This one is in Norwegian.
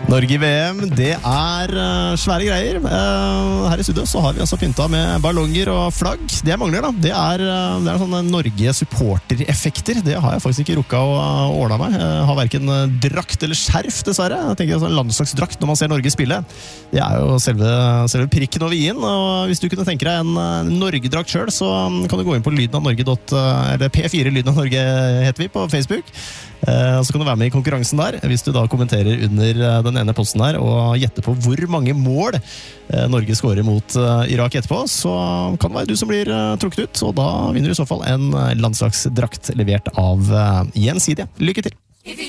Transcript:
Norge i VM, det svære greier. Her i studio så har vi altså pynta med ballonger og flagg. Det jeg mangler da, det er sånne Norge-supporter-effekter. Det har jeg faktisk ikke rukka å ordne meg. Jeg har hverken drakt eller skjerf, dessverre. Jeg tenker altså en landslagsdrakt når man ser Norge spille. Det jo selve prikken over i-en. Og hvis du kunne tenke deg en Norge-drakt selv, så kan du gå inn på lydenavnorge, eller P4 Lyden av Norge heter vi på Facebook. Så kan du være med i konkurransen der, hvis du da kommenterer under den ene posten der og gjetter på hvor mange mål Norge skårer mot Irak etterpå, så kan det være du som blir trukket ut, og da vinner du i så fall en landslagsdrakt levert av Gjensidige. Lykke til!